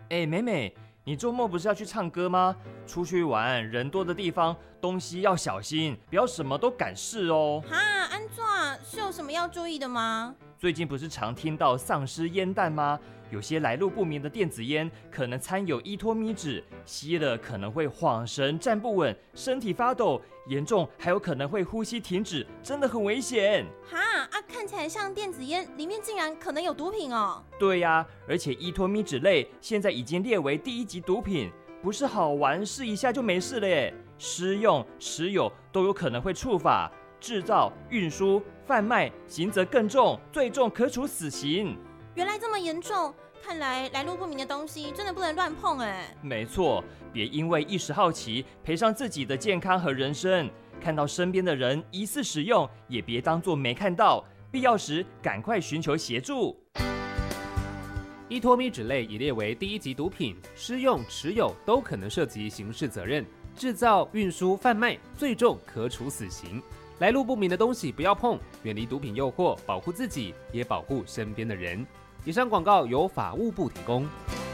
美美，你周末不是要去唱歌吗？出去玩人多的地方，东西要小心，不要什么都敢试哦。 哈，安怎是有什么要注意的吗？ 最近不是常听到丧尸烟弹吗？有些来路不明的电子烟可能掺有依托咪酯，吸了可能会晃神、站不稳、身体发抖，严重还有可能会呼吸停止，真的很危险。 哈看起来像电子烟，里面竟然可能有毒品哦。 对呀，而且依托咪酯类现在已经列为第1级毒品，不是好玩试一下就没事了耶，施用、持有都有可能会触法，制造、运输、贩卖刑责更重，最重可处死刑。 原来这么严重，看来来路不明的东西真的不能乱碰哎。 没错，别因为一时好奇赔上自己的健康和人生。看到身边的人疑似使用，也别当作没看到，必要时赶快寻求协助。 依托咪酯类已列为第1级毒品，施用、持有都可能涉及刑事责任，制造、运输、贩卖最重可处死刑。来路不明的东西不要碰，远离毒品诱惑，保护自己，也保护身边的人。以上广告由法务部提供。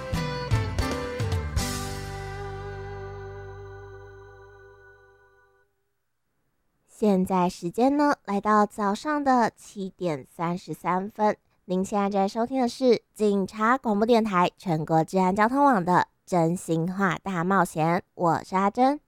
现在时间呢，来到早上的7点33分。您现在在收听的是警察广播电台全国治安交通网的真心话大冒险，我是阿珍。